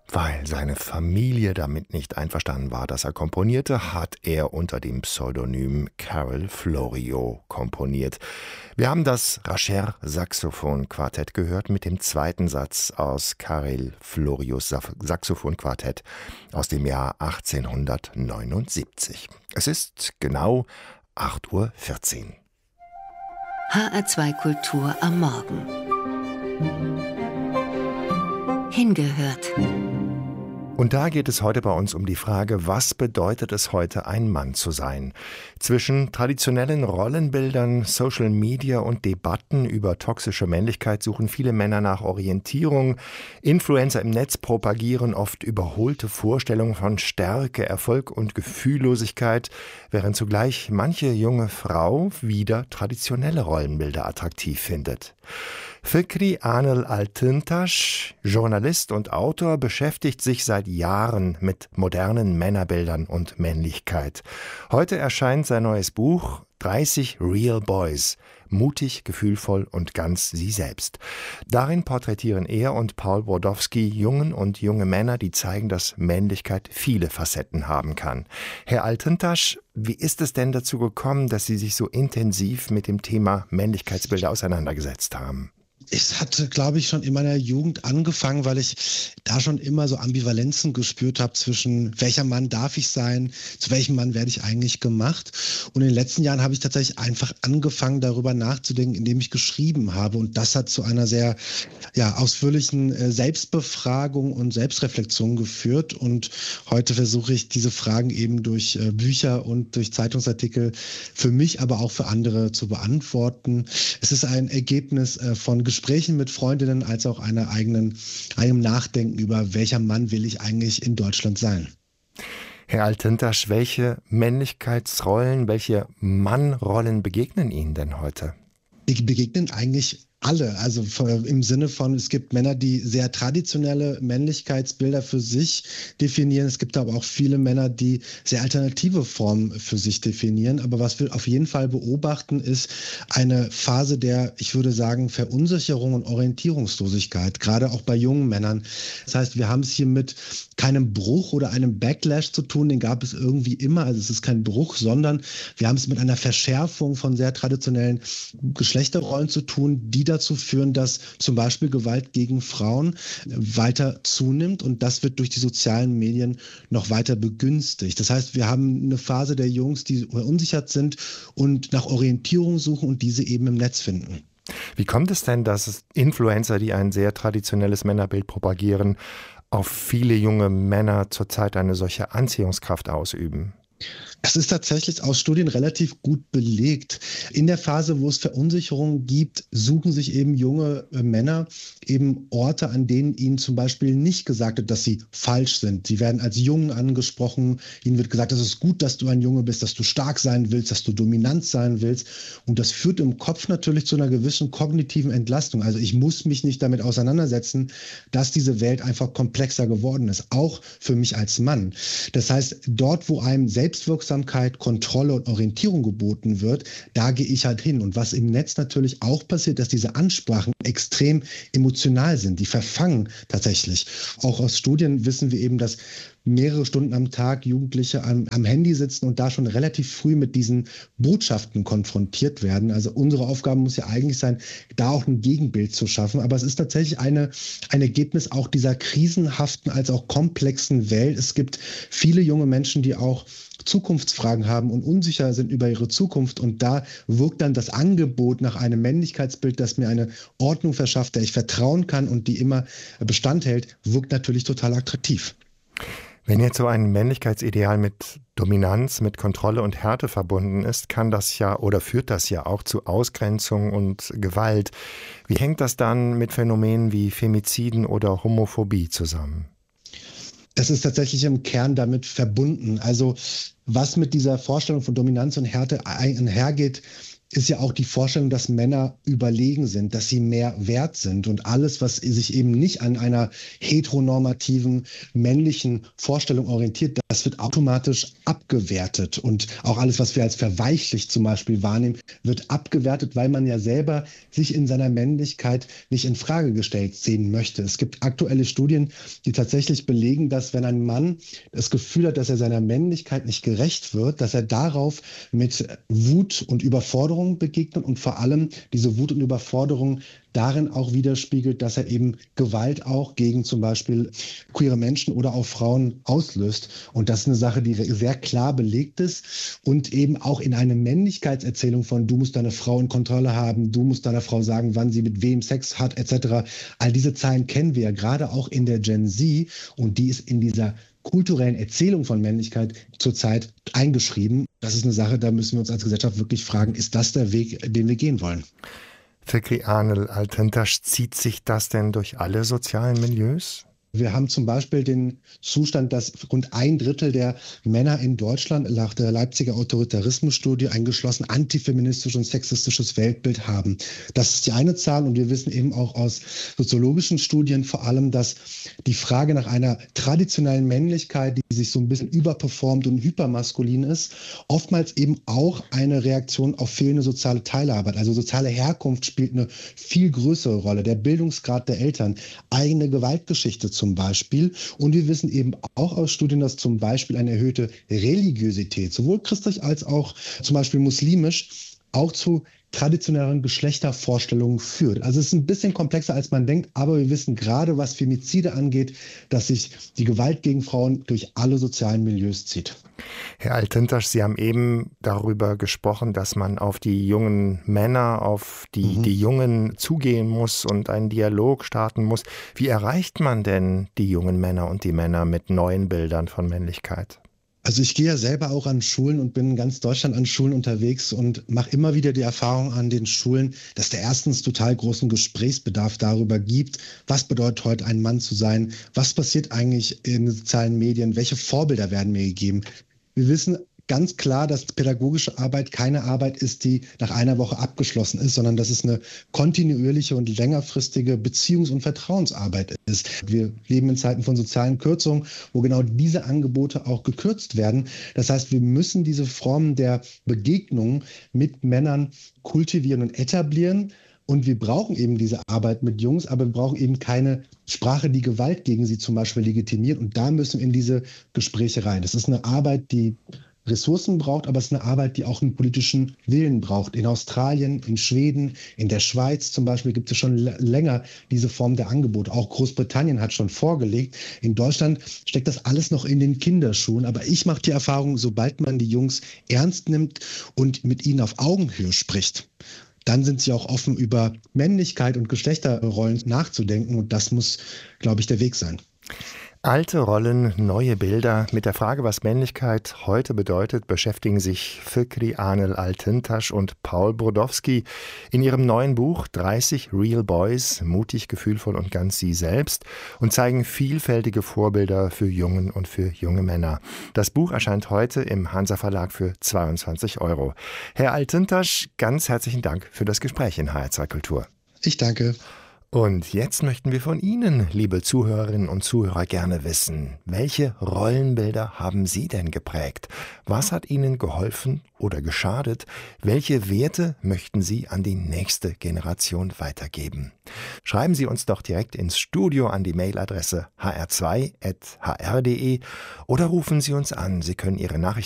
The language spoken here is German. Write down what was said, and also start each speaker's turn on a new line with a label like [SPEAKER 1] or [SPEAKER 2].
[SPEAKER 1] Weil seine Familie damit nicht einverstanden war, dass er komponierte, hat er unter dem Pseudonym Carol Florio komponiert. Wir haben das Rascher Saxophon-Quartett gehört mit dem zweiten Satz aus Carol Florios Saxophon-Quartett aus dem Jahr 1879. Es ist genau 8:14 Uhr.
[SPEAKER 2] HR2 Kultur am Morgen. Hingehört.
[SPEAKER 1] Und da geht es heute bei uns um die Frage, was bedeutet es heute, ein Mann zu sein? Zwischen traditionellen Rollenbildern, Social Media und Debatten über toxische Männlichkeit suchen viele Männer nach Orientierung. Influencer im Netz propagieren oft überholte Vorstellungen von Stärke, Erfolg und Gefühllosigkeit, während zugleich manche junge Frau wieder traditionelle Rollenbilder attraktiv findet. Fikri Anıl Altıntaş, Journalist und Autor, beschäftigt sich seit Jahren mit modernen Männerbildern und Männlichkeit. Heute erscheint sein neues Buch 30 Real Boys, mutig, gefühlvoll und ganz sie selbst. Darin porträtieren er und Paul Brodowski Jungen und junge Männer, die zeigen, dass Männlichkeit viele Facetten haben kann. Herr Altıntaş, wie ist es denn dazu gekommen, dass Sie sich so intensiv mit dem Thema Männlichkeitsbilder auseinandergesetzt haben?
[SPEAKER 3] Es hatte, glaube ich, schon in meiner Jugend angefangen, weil ich da schon immer so Ambivalenzen gespürt habe zwischen welcher Mann darf ich sein, zu welchem Mann werde ich eigentlich gemacht. Und in den letzten Jahren habe ich tatsächlich einfach angefangen, darüber nachzudenken, indem ich geschrieben habe. Und das hat zu einer sehr ausführlichen Selbstbefragung und Selbstreflexion geführt. Und heute versuche ich, diese Fragen eben durch Bücher und durch Zeitungsartikel für mich, aber auch für andere zu beantworten. Es ist ein Ergebnis von Gesprächen mit Freundinnen als auch eigenem Nachdenken über, welcher Mann will ich eigentlich in Deutschland sein.
[SPEAKER 1] Herr Altıntaş, welche Männlichkeitsrollen, welche Mannrollen begegnen Ihnen denn heute?
[SPEAKER 3] Die begegnen eigentlich alle, also im Sinne von, es gibt Männer, die sehr traditionelle Männlichkeitsbilder für sich definieren. Es gibt aber auch viele Männer, die sehr alternative Formen für sich definieren. Aber was wir auf jeden Fall beobachten, ist eine Phase der, ich würde sagen, Verunsicherung und Orientierungslosigkeit, gerade auch bei jungen Männern. Das heißt, wir haben es hier mit keinem Bruch oder einem Backlash zu tun, den gab es irgendwie immer. Also es ist kein Bruch, sondern wir haben es mit einer Verschärfung von sehr traditionellen Geschlechterrollen zu tun, die dazu führen, dass zum Beispiel Gewalt gegen Frauen weiter zunimmt und das wird durch die sozialen Medien noch weiter begünstigt. Das heißt, wir haben eine Phase der Jungs, die verunsichert sind und nach Orientierung suchen und diese eben im Netz finden.
[SPEAKER 1] Wie kommt es denn, dass Influencer, die ein sehr traditionelles Männerbild propagieren, auf viele junge Männer zurzeit eine solche Anziehungskraft ausüben?
[SPEAKER 3] Es ist tatsächlich aus Studien relativ gut belegt. In der Phase, wo es Verunsicherung gibt, suchen sich eben junge Männer eben Orte, an denen ihnen zum Beispiel nicht gesagt wird, dass sie falsch sind. Sie werden als Jungen angesprochen. Ihnen wird gesagt, es ist gut, dass du ein Junge bist, dass du stark sein willst, dass du dominant sein willst. Und das führt im Kopf natürlich zu einer gewissen kognitiven Entlastung. Also ich muss mich nicht damit auseinandersetzen, dass diese Welt einfach komplexer geworden ist, auch für mich als Mann. Das heißt, dort, wo einem Selbstwirksamkeit, Kontrolle und Orientierung geboten wird, da gehe ich halt hin. Und was im Netz natürlich auch passiert, dass diese Ansprachen extrem emotional sind. Die verfangen tatsächlich. Auch aus Studien wissen wir eben, dass mehrere Stunden am Tag Jugendliche am Handy sitzen und da schon relativ früh mit diesen Botschaften konfrontiert werden. Also unsere Aufgabe muss ja eigentlich sein, da auch ein Gegenbild zu schaffen. Aber es ist tatsächlich ein Ergebnis auch dieser krisenhaften als auch komplexen Welt. Es gibt viele junge Menschen, die auch Zukunftsfragen haben und unsicher sind über ihre Zukunft. Und da wirkt dann das Angebot nach einem Männlichkeitsbild, das mir eine Ordnung verschafft, der ich vertrauen kann und die immer Bestand hält, wirkt natürlich total attraktiv.
[SPEAKER 1] Wenn jetzt so ein Männlichkeitsideal mit Dominanz, mit Kontrolle und Härte verbunden ist, kann das ja oder führt das ja auch zu Ausgrenzung und Gewalt. Wie hängt das dann mit Phänomenen wie Femiziden oder Homophobie zusammen?
[SPEAKER 3] Das ist tatsächlich im Kern damit verbunden. Also was mit dieser Vorstellung von Dominanz und Härte einhergeht, ist ja auch die Vorstellung, dass Männer überlegen sind, dass sie mehr wert sind und alles, was sich eben nicht an einer heteronormativen männlichen Vorstellung orientiert, das wird automatisch abgewertet und auch alles, was wir als verweichlicht zum Beispiel wahrnehmen, wird abgewertet, weil man ja selber sich in seiner Männlichkeit nicht in Frage gestellt sehen möchte. Es gibt aktuelle Studien, die tatsächlich belegen, dass wenn ein Mann das Gefühl hat, dass er seiner Männlichkeit nicht gerecht wird, dass er darauf mit Wut und Überforderung begegnet und vor allem diese Wut und Überforderung darin auch widerspiegelt, dass er eben Gewalt auch gegen zum Beispiel queere Menschen oder auch Frauen auslöst. Und das ist eine Sache, die sehr klar belegt ist und eben auch in eine Männlichkeitserzählung von du musst deine Frau in Kontrolle haben, du musst deiner Frau sagen, wann sie mit wem Sex hat, etc. All diese Zeilen kennen wir ja gerade auch in der Gen Z und die ist in dieser kulturellen Erzählung von Männlichkeit zurzeit eingeschrieben. Das ist eine Sache, da müssen wir uns als Gesellschaft wirklich fragen, ist das der Weg, den wir gehen wollen?
[SPEAKER 1] Fikri Anıl Altintaş, zieht sich das denn durch alle sozialen Milieus?
[SPEAKER 3] Wir haben zum Beispiel den Zustand, dass rund 1/3 der Männer in Deutschland nach der Leipziger Autoritarismusstudie ein geschlossen antifeministisches und sexistisches Weltbild haben. Das ist die eine Zahl und wir wissen eben auch aus soziologischen Studien vor allem, dass die Frage nach einer traditionellen Männlichkeit, die sich so ein bisschen überperformt und hypermaskulin ist, oftmals eben auch eine Reaktion auf fehlende soziale Teilhabe. Also soziale Herkunft spielt eine viel größere Rolle. Der Bildungsgrad der Eltern, eigene Gewaltgeschichte zum Beispiel. Und wir wissen eben auch aus Studien, dass zum Beispiel eine erhöhte Religiosität, sowohl christlich als auch zum Beispiel muslimisch, auch zu traditionelleren Geschlechtervorstellungen führt. Also es ist ein bisschen komplexer, als man denkt, aber wir wissen gerade, was Femizide angeht, dass sich die Gewalt gegen Frauen durch alle sozialen Milieus zieht.
[SPEAKER 1] Herr Altintaş, Sie haben eben darüber gesprochen, dass man auf die jungen Männer, auf die Jungen zugehen muss und einen Dialog starten muss. Wie erreicht man denn die jungen Männer und die Männer mit neuen Bildern von Männlichkeit?
[SPEAKER 3] Also ich gehe ja selber auch an Schulen und bin in ganz Deutschland an Schulen unterwegs und mache immer wieder die Erfahrung an den Schulen, dass da erstens total großen Gesprächsbedarf darüber gibt, was bedeutet heute ein Mann zu sein, was passiert eigentlich in den sozialen Medien, welche Vorbilder werden mir gegeben. Wir wissen ganz klar, dass pädagogische Arbeit keine Arbeit ist, die nach einer Woche abgeschlossen ist, sondern dass es eine kontinuierliche und längerfristige Beziehungs- und Vertrauensarbeit ist. Wir leben in Zeiten von sozialen Kürzungen, wo genau diese Angebote auch gekürzt werden. Das heißt, wir müssen diese Formen der Begegnung mit Männern kultivieren und etablieren. Und wir brauchen eben diese Arbeit mit Jungs, aber wir brauchen eben keine Sprache, die Gewalt gegen sie zum Beispiel legitimiert. Und da müssen wir in diese Gespräche rein. Das ist eine Arbeit, die Ressourcen braucht, aber es ist eine Arbeit, die auch einen politischen Willen braucht. In Australien, in Schweden, in der Schweiz zum Beispiel gibt es schon länger diese Form der Angebote. Auch Großbritannien hat schon vorgelegt. In Deutschland steckt das alles noch in den Kinderschuhen. Aber ich mache die Erfahrung, sobald man die Jungs ernst nimmt und mit ihnen auf Augenhöhe spricht, dann sind sie auch offen, über Männlichkeit und Geschlechterrollen nachzudenken. Und das muss, glaube ich, der Weg sein.
[SPEAKER 1] Alte Rollen, neue Bilder. Mit der Frage, was Männlichkeit heute bedeutet, beschäftigen sich Fikri Anıl Altintaş und Paul Brodowski in ihrem neuen Buch 30 Real Boys, mutig, gefühlvoll und ganz sie selbst und zeigen vielfältige Vorbilder für Jungen und für junge Männer. Das Buch erscheint heute im Hansa Verlag für 22 €. Herr Altintaş, ganz herzlichen Dank für das Gespräch in HR2 Kultur.
[SPEAKER 3] Ich danke.
[SPEAKER 1] Und jetzt möchten wir von Ihnen, liebe Zuhörerinnen und Zuhörer, gerne wissen, welche Rollenbilder haben Sie denn geprägt? Was hat Ihnen geholfen oder geschadet? Welche Werte möchten Sie an die nächste Generation weitergeben? Schreiben Sie uns doch direkt ins Studio an die Mailadresse hr2@hr.de oder rufen Sie uns an. Sie können Ihre Nachricht